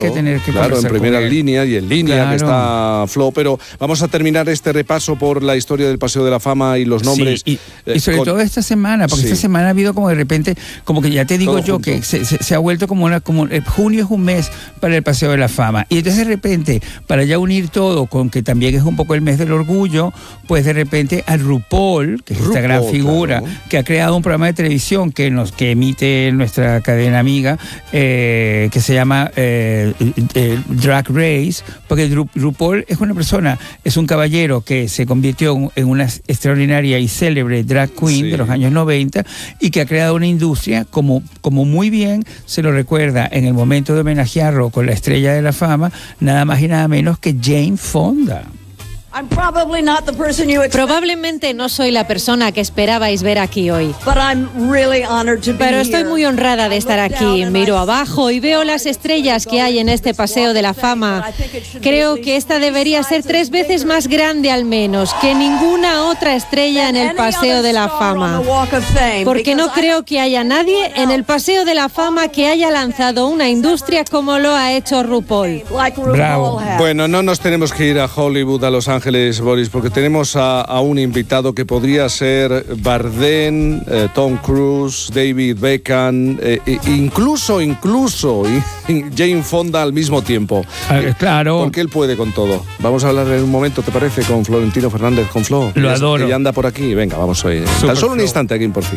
que tener que claro, en primera línea y en línea, claro, que está Flo, pero vamos a terminar este repaso por la historia del Paseo de la Fama y los nombres. Sí, y sobre todo esta semana, porque esta semana ha habido como de repente, como que ya te digo todo yo, junto, que se ha vuelto como junio es un mes para el Paseo de la Fama, y entonces de repente, para ya unir todo con que también es un poco el mes del orgullo, pues de repente a RuPaul, que es esta gran figura, claro, que ha creado un programa de televisión que emite nuestra cadena amiga, que se llama Drag Race, porque RuPaul es una persona, es un caballero que se convirtió en una extraordinaria y célebre drag queen de los años 90 y que ha creado una industria como muy bien se lo recuerda en el momento de homenajearlo con la estrella de la fama, nada más y nada menos que Jane Fonda. Probablemente no soy la persona que esperabais ver aquí hoy. Pero estoy muy honrada de estar aquí. Miro abajo y veo las estrellas que hay en este Paseo de la Fama. Creo que esta debería ser 3 veces más grande al menos que ninguna otra estrella en el Paseo de la Fama. Porque no creo que haya nadie en el Paseo de la Fama que haya lanzado una industria como lo ha hecho RuPaul. Bravo. Bueno, no nos tenemos que ir a Hollywood, a Los Ángeles, Boris, porque tenemos a un invitado que podría ser Bardem, Tom Cruise, David Beckham, incluso Jane Fonda al mismo tiempo. Claro. Porque él puede con todo. Vamos a hablar en un momento, ¿te parece? Con Florentino Fernández, con Flo. Lo adoro. Que ya anda por aquí. Venga, vamos a ir. Tan solo un instante aquí, por fin.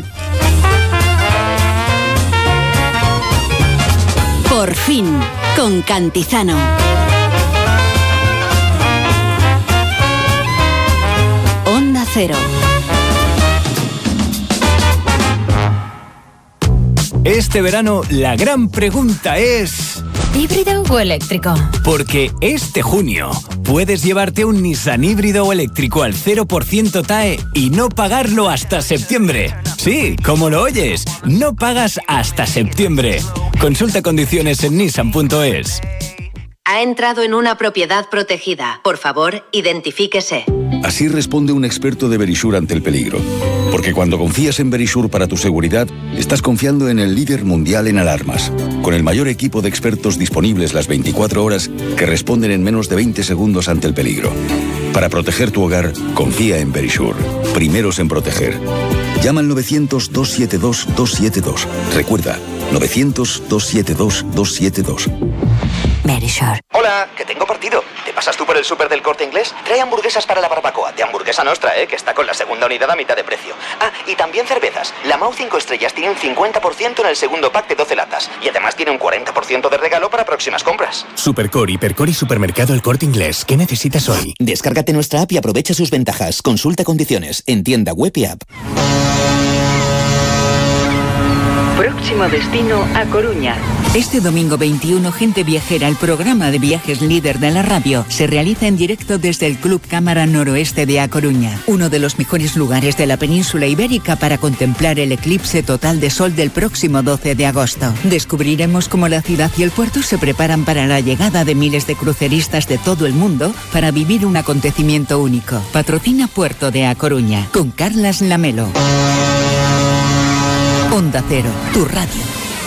Por fin, con Cantizano. Onda Cero. Este verano la gran pregunta es... ¿híbrido o eléctrico? Porque este junio puedes llevarte un Nissan híbrido o eléctrico al 0% TAE y no pagarlo hasta septiembre. Sí, como lo oyes, no pagas hasta septiembre. Consulta condiciones en nissan.es. Ha entrado en una propiedad protegida. Por favor, identifíquese. Así responde un experto de Verisure ante el peligro. Porque cuando confías en Verisure para tu seguridad, estás confiando en el líder mundial en alarmas, con el mayor equipo de expertos disponibles las 24 horas que responden en menos de 20 segundos ante el peligro. Para proteger tu hogar, confía en Verisure. Primeros en proteger. Llama al 900-272-272. Recuerda, 900-272-272. Verisure. Hola, que tengo partido. ¿Te pasas tú por el súper del Corte Inglés? Trae hamburguesas para la barbacoa, de Hamburguesa Nostra, que está con la segunda unidad a mitad de precio. Ah, y también cervezas. La Mau 5 estrellas tiene un 50% en el segundo pack de 12 latas. Y además tiene un 40% de regalo para próximas compras. Supercore, Hipercore y Supermercado El Corte Inglés. ¿Qué necesitas hoy? Descárgate nuestra app y aprovecha sus ventajas. Consulta condiciones en tienda web y app. Próximo destino a Coruña. Este domingo 21, Gente Viajera, el programa de viajes líder de la radio, se realiza en directo desde el Club Cámara Noroeste de A Coruña, uno de los mejores lugares de la península ibérica para contemplar el eclipse total de sol del próximo 12 de agosto. Descubriremos cómo la ciudad y el puerto se preparan para la llegada de miles de cruceristas de todo el mundo para vivir un acontecimiento único. Patrocina Puerto de A Coruña, con Carlas Lamelo. Onda Cero, tu radio.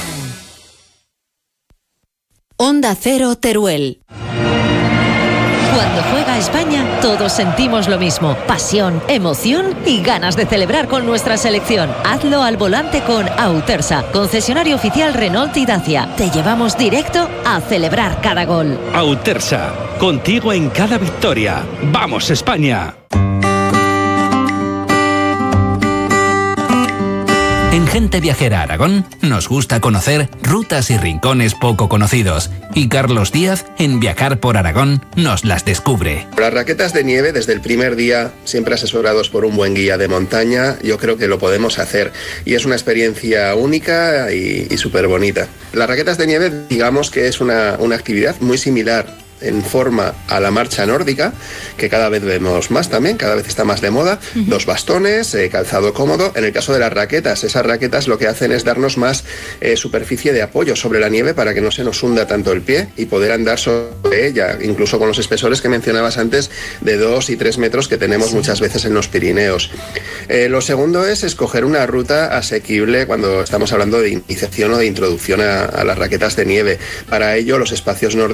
Onda Cero Teruel. Cuando juega España, todos sentimos lo mismo: pasión, emoción y ganas de celebrar con nuestra selección. Hazlo al volante con Autersa, concesionario oficial Renault y Dacia. Te llevamos directo a celebrar cada gol. Autersa, contigo en cada victoria. ¡Vamos, España! En Gente Viajera Aragón nos gusta conocer rutas y rincones poco conocidos, y Carlos Díaz, en Viajar por Aragón, nos las descubre. Las raquetas de nieve, desde el primer día, siempre asesorados por un buen guía de montaña, yo creo que lo podemos hacer, y es una experiencia única y súper bonita. Las raquetas de nieve, digamos que es una actividad muy similar en forma a la marcha nórdica, que cada vez vemos más también, cada vez está más de moda. Dos bastones, calzado cómodo. En el caso de las raquetas, esas raquetas lo que hacen es darnos más superficie de apoyo sobre la nieve para que no se nos hunda tanto el pie y poder andar sobre ella, incluso con los espesores que mencionabas antes de 2 y 3 metros que tenemos muchas veces en los Pirineos. Lo segundo es escoger una ruta asequible cuando estamos hablando de iniciación o de introducción a las raquetas de nieve. Para ello, los espacios nórdicos